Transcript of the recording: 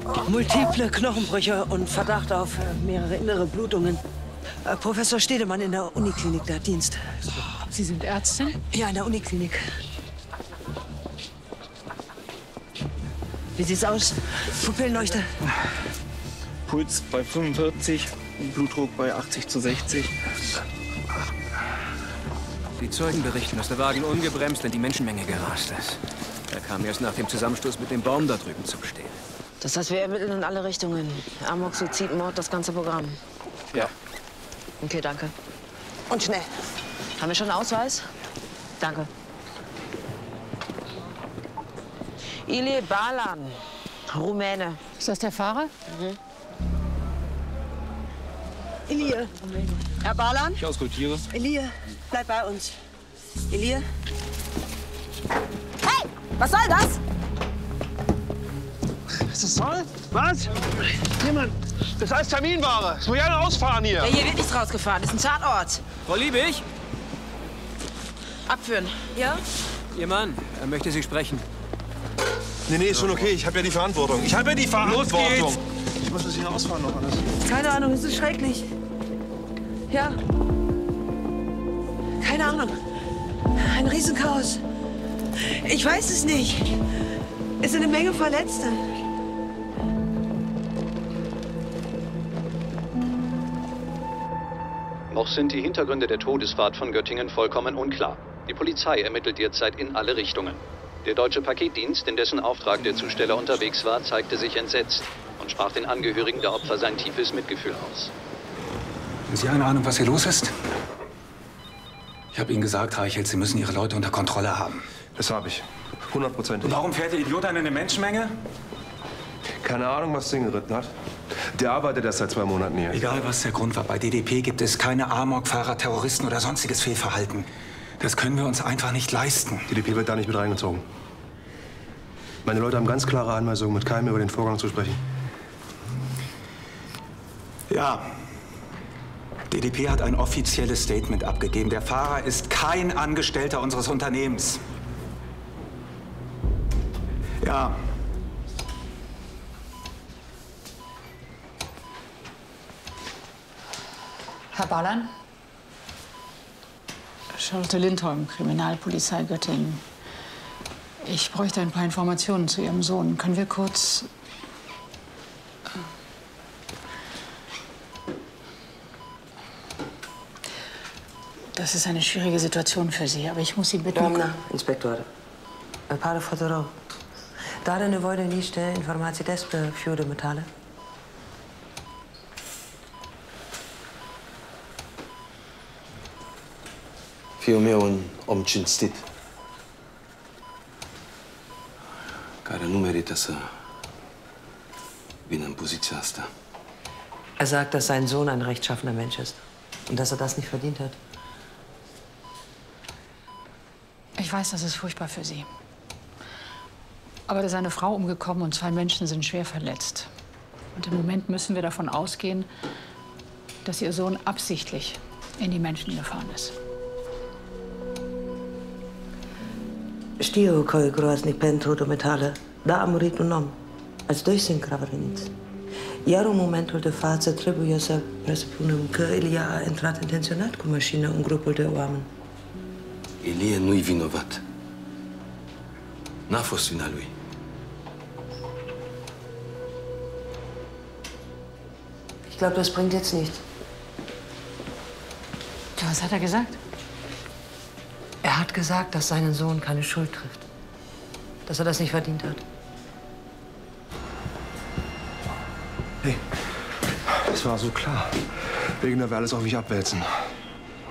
Multiple Knochenbrüche und Verdacht auf mehrere innere Blutungen. Professor Stedemann in der Uniklinik, der hat Dienst. Sie sind Ärztin? Ja, in der Uniklinik. Wie sieht's aus? Pupillenleuchte? Puls bei 45, Blutdruck bei 80/60. Die Zeugen berichten, dass der Wagen ungebremst in die Menschenmenge gerast ist. Er kam erst nach dem Zusammenstoß mit dem Baum da drüben zum Stehen. Das heißt, wir ermitteln in alle Richtungen. Amok, Suizid, Mord, das ganze Programm. Ja. Okay, danke. Und schnell. Haben wir schon einen Ausweis? Danke. Ilie Balan, Rumäne. Ist das der Fahrer? Elie. Herr Balan? Ich auskultiere. Elie, bleib bei uns. Elie? Hey, was soll das? Was das soll? Was? Niemand. Das ist alles Terminware. Es muss ja einer ausfahren hier. Ja, hier wird nichts rausgefahren. Das ist ein Tatort. Frau Liebig? Abführen. Ja? Ihr Mann, er möchte Sie sprechen. Nee, ist schon okay. Ich habe ja die Verantwortung. Ich habe ja die Verantwortung. Los geht's. Ich muss das hier ausfahren noch alles. Keine Ahnung, es ist schrecklich. Ja. Keine Ahnung. Ein Riesenchaos. Ich weiß es nicht. Es sind eine Menge Verletzte. Noch sind die Hintergründe der Todesfahrt von Göttingen vollkommen unklar. Die Polizei ermittelt derzeit in alle Richtungen. Der deutsche Paketdienst, in dessen Auftrag der Zusteller unterwegs war, zeigte sich entsetzt und sprach den Angehörigen der Opfer sein tiefes Mitgefühl aus. Haben Sie eine Ahnung, was hier los ist? Ich habe Ihnen gesagt, Reichelt, Sie müssen Ihre Leute unter Kontrolle haben. Das habe ich. 100%. Und warum fährt der Idiot dann in eine Menschenmenge? Keine Ahnung, was den geritten hat. Der arbeitet erst seit 2 Monaten hier. Egal, was der Grund war, bei DDP gibt es keine Amok-Fahrer, Terroristen oder sonstiges Fehlverhalten. Das können wir uns einfach nicht leisten. DDP wird da nicht mit reingezogen. Meine Leute haben ganz klare Anweisungen, mit keinem über den Vorgang zu sprechen. Ja. DDP hat ein offizielles Statement abgegeben. Der Fahrer ist kein Angestellter unseres Unternehmens. Ja. Herr Balan? Charlotte Lindholm, Kriminalpolizei Göttingen. Ich bräuchte ein paar Informationen zu Ihrem Sohn. Können wir kurz... Das ist eine schwierige Situation für Sie, aber ich muss Sie bitten... Doamna inspector, îmi pare foarte rău. Dar are nevoie de niște informații despre fiul dumitale. Fiul meu un om cinstit, care nu merită să vină în poziția asta. Er sagt, dass sein Sohn ein rechtschaffener Mensch ist und dass er das nicht verdient hat. Ich weiß, das ist furchtbar für Sie. Aber da ist eine Frau umgekommen und 2 Menschen sind schwer verletzt. Und im Moment müssen wir davon ausgehen, dass Ihr Sohn absichtlich in die Menschen gefahren ist. Știu că e groaznic pentru dumitale, dar a murit un om. Ați doi sunt grav răniți. Iar în momentul de față trebuie să presupunem că Elia a intrat intenționat cu mașină în grupul de oameni. Ilie nu-i vinovat. N-a fost vina lui. Ich glaube, das bringt jetzt nichts. Ja, was hat er gesagt? Er hat gesagt, dass seinen Sohn keine Schuld trifft. Dass er das nicht verdient hat. Hey, das war so klar. Wegener will alles auf mich abwälzen.